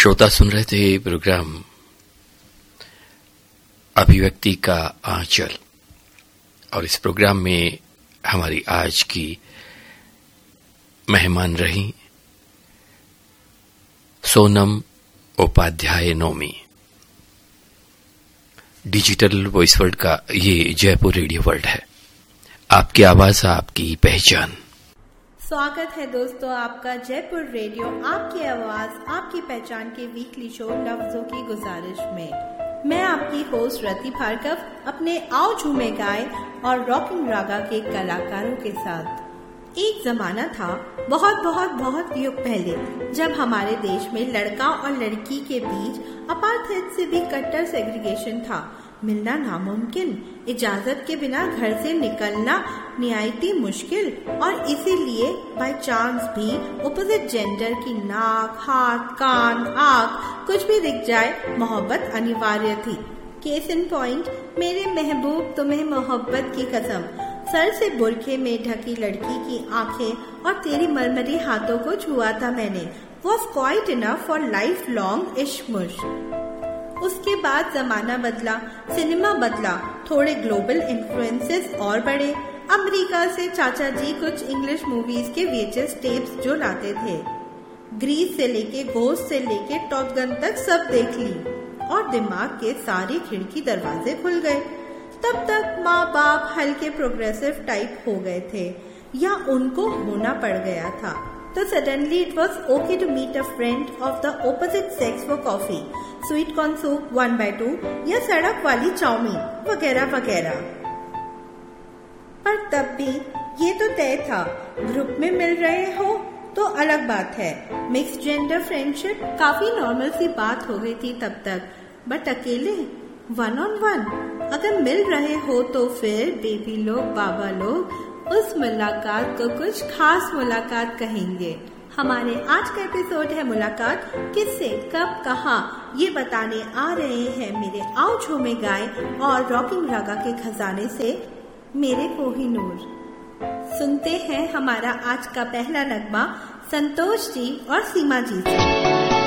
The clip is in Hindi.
श्रोता सुन रहे थे प्रोग्राम अभिव्यक्ति का आंचल और इस प्रोग्राम में हमारी आज की मेहमान रही Sonam Upadhyay Nomi. Digital voice world का ये जयपुर रेडियो वर्ल्ड है, आपकी आवाज आपकी पहचान। स्वागत है दोस्तों आपका जयपुर रेडियो आपकी आवाज आपकी पहचान के वीकली शो लफ्जों की गुजारिश में। मैं आपकी होस्ट रति भार्गव अपने आओ झूमे गाए और रॉकिंग रागा के कलाकारों के साथ। एक जमाना था बहुत बहुत बहुत युग पहले जब हमारे देश में लड़का और लड़की के बीच अपार्थाइड से भी कट्टर सेग्रीगेशन था। मिलना नामुमकिन, इजाजत के बिना घर से निकलना निहायती मुश्किल और इसीलिए बाय चांस भी ऑपोजिट जेंडर की नाक, हाथ, कान, आँख कुछ भी दिख जाए मोहब्बत अनिवार्य थी। केस इन पॉइंट, मेरे महबूब तुम्हें मोहब्बत की कसम, सर से बुरखे में ढकी लड़की की आंखें और तेरी मरमरी हाथों को छुआ था मैंने, was quite enough for lifelong इश्क-मुश्क। उसके बाद जमाना बदला, सिनेमा बदला, थोड़े ग्लोबल इन्फ्लुएंसेस और बढ़े। अमेरिका से चाचा जी कुछ इंग्लिश मूवीज के VHS टेप्स जो लाते थे, ग्रीस से लेके घोस्ट से लेके टॉप गन तक सब देख ली और दिमाग के सारे खिड़की दरवाजे खुल गए। तब तक माँ बाप हल्के प्रोग्रेसिव टाइप हो गए थे या उनको होना पड़ गया था, तो suddenly it was okay to meet a friend of the opposite sex for coffee, sweet corn soup 1/2 या सड़क वाली चाउमीन वगैरह वगैरह। पर तब भी ये तो तय था, ग्रुप में मिल रहे हो तो अलग बात है। मिक्स्ड जेंडर फ्रेंडशिप काफी नॉर्मल सी बात हो गई थी तब तक, बट अकेले 1-on-1 अगर मिल रहे हो तो फिर बेबी लोग, बाबा लोग उस मुलाकात को कुछ खास मुलाकात कहेंगे। हमारे आज का एपिसोड है मुलाकात किससे, कब, कहाँ, ये बताने आ रहे हैं मेरे आओ झूमे गाए और रॉकिंग रागा के खजाने से मेरे कोहिनूर। सुनते हैं हमारा आज का पहला नगमा संतोष जी और सीमा जी से।